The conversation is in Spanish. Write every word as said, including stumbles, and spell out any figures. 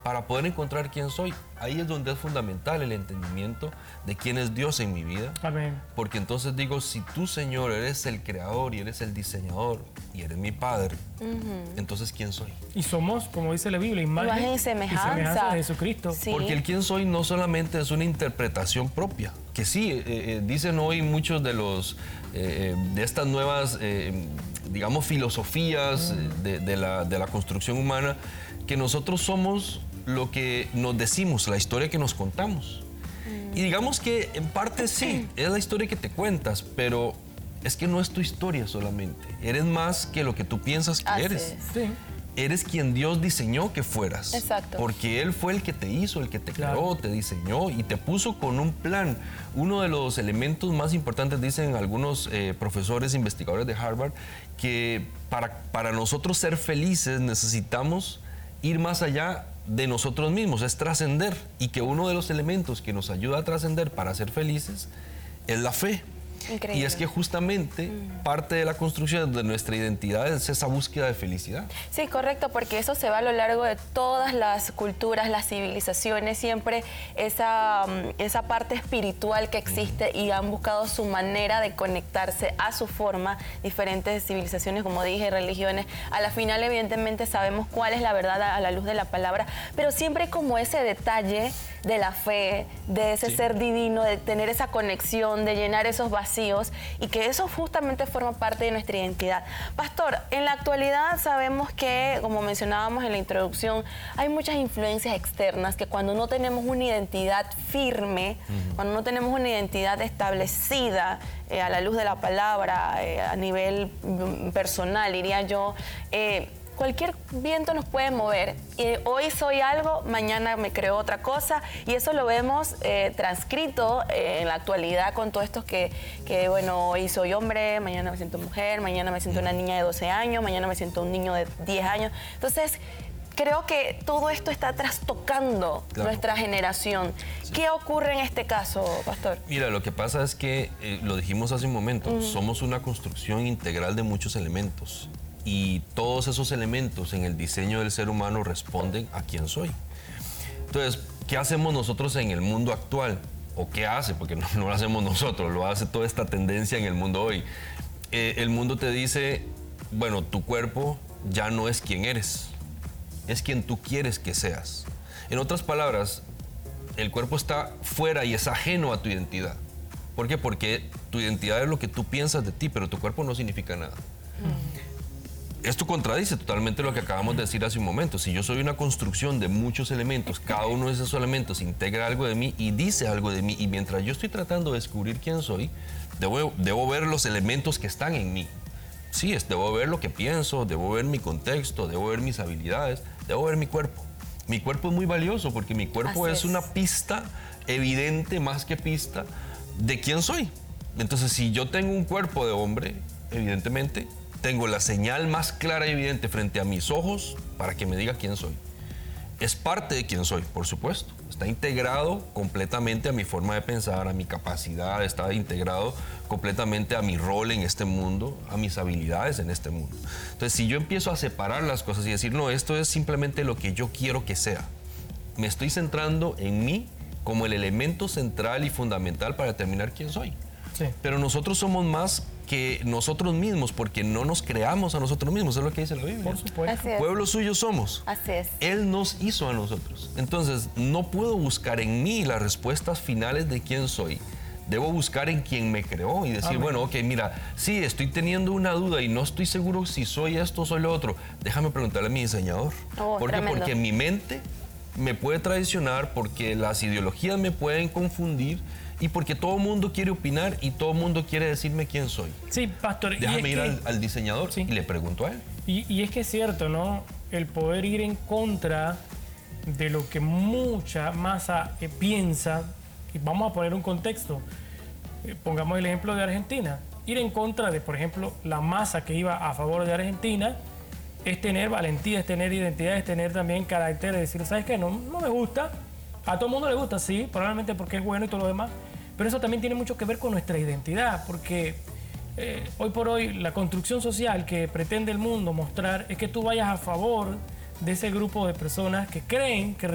Para poder encontrar quién soy, ahí es donde es fundamental el entendimiento de quién es Dios en mi vida. Amén. Porque entonces digo, si tú, Señor, eres el creador y eres el diseñador y eres mi Padre, uh-huh. entonces ¿quién soy? Y somos, como dice la Biblia, imagen, imagen y semejanza. y semejanza de Jesucristo. Sí. Porque el quién soy no solamente es una interpretación propia, que sí, eh, eh, dicen hoy muchos de los eh, de estas nuevas, eh, digamos, filosofías uh-huh. de, de, la, de la construcción humana, que nosotros somos lo que nos decimos, la historia que nos contamos. Mm. Y digamos que en parte sí, es la historia que te cuentas, pero es que no es tu historia solamente. Eres más que lo que tú piensas que Así eres. Es. Sí. Eres quien Dios diseñó que fueras. Exacto. Porque Él fue el que te hizo, el que te claro. creó, te diseñó y te puso con un plan. Uno de los elementos más importantes, dicen algunos eh, profesores investigadores de Harvard, que para, para nosotros ser felices necesitamos ir más allá de nosotros mismos, es trascender, y que uno de los elementos que nos ayuda a trascender para ser felices es la fe. Increíble. Y es que justamente mm. parte de la construcción de nuestra identidad es esa búsqueda de felicidad. Sí, correcto, porque eso se va a lo largo de todas las culturas, las civilizaciones, siempre esa, esa parte espiritual que existe, y han buscado su manera de conectarse a su forma, diferentes civilizaciones, como dije, religiones. A la final, evidentemente, sabemos cuál es la verdad a la luz de la palabra, pero siempre como ese detalle de la fe, de ese sí. ser divino, de tener esa conexión, de llenar esos vacíos, y que eso justamente forma parte de nuestra identidad. Pastor, en la actualidad sabemos que, como mencionábamos en la introducción, hay muchas influencias externas que cuando no tenemos una identidad firme, uh-huh. cuando no tenemos una identidad establecida eh, a la luz de la palabra, eh, a nivel personal, diría yo, eh, cualquier viento nos puede mover. Y hoy soy algo, mañana me creo otra cosa, y eso lo vemos eh, transcrito eh, en la actualidad con todos estos que, que, bueno, hoy soy hombre, mañana me siento mujer, mañana me siento una niña de doce años, mañana me siento un niño de diez años. Entonces, creo que todo esto está trastocando claro. nuestra generación. Sí. ¿Qué ocurre en este caso, Pastor? Mira, lo que pasa es que, eh, lo dijimos hace un momento, uh-huh. somos una construcción integral de muchos elementos. Y todos esos elementos en el diseño del ser humano responden a quién soy. Entonces, ¿qué hacemos nosotros en el mundo actual? ¿O qué hace? Porque no, no lo hacemos nosotros, lo hace toda esta tendencia en el mundo hoy. Eh, el mundo te dice, bueno, tu cuerpo ya no es quien eres, es quien tú quieres que seas. En otras palabras, el cuerpo está fuera y es ajeno a tu identidad. ¿Por qué? Porque tu identidad es lo que tú piensas de ti, pero tu cuerpo no significa nada. Mm. Esto contradice totalmente lo que acabamos de decir hace un momento. Si yo soy una construcción de muchos elementos, cada uno de esos elementos integra algo de mí y dice algo de mí, y mientras yo estoy tratando de descubrir quién soy, debo, debo ver los elementos que están en mí. Sí, es, debo ver lo que pienso, debo ver mi contexto, debo ver mis habilidades, debo ver mi cuerpo. Mi cuerpo es muy valioso porque mi cuerpo es, es una pista evidente, más que pista, de quién soy. Entonces, si yo tengo un cuerpo de hombre, evidentemente, tengo la señal más clara y evidente frente a mis ojos para que me diga quién soy. Es parte de quién soy, por supuesto. Está integrado completamente a mi forma de pensar, a mi capacidad, está integrado completamente a mi rol en este mundo, a mis habilidades en este mundo. Entonces, si yo empiezo a separar las cosas y decir, no, esto es simplemente lo que yo quiero que sea, me estoy centrando en mí como el elemento central y fundamental para determinar quién soy. Sí. Pero nosotros somos más que nosotros mismos, porque no nos creamos a nosotros mismos, es lo que dice la Biblia. Por supuesto. Pueblo suyo somos. Así es. Él nos hizo a nosotros. Entonces, no puedo buscar en mí las respuestas finales de quién soy. Debo buscar en quien me creó y decir, Amén. Bueno, ok, mira, sí, estoy teniendo una duda y no estoy seguro si soy esto o soy lo otro. Déjame preguntarle a mi diseñador. Oh, ¿Por qué? Tremendo. Porque mi mente me puede traicionar, porque las ideologías me pueden confundir, y porque todo el mundo quiere opinar y todo el mundo quiere decirme quién soy. Sí, Pastor. Déjame ir que, al, al diseñador sí. y le pregunto a él. Y, y es que es cierto, ¿no? El poder ir en contra de lo que mucha masa eh, piensa. Y vamos a poner un contexto. Eh, pongamos el ejemplo de Argentina. Ir en contra de, por ejemplo, la masa que iba a favor de Argentina es tener valentía, es tener identidad, es tener también carácter de decir, ¿sabes qué? No, no me gusta. A todo el mundo le gusta, sí, probablemente porque es bueno y todo lo demás. Pero eso también tiene mucho que ver con nuestra identidad, porque eh, hoy por hoy la construcción social que pretende el mundo mostrar es que tú vayas a favor de ese grupo de personas que creen que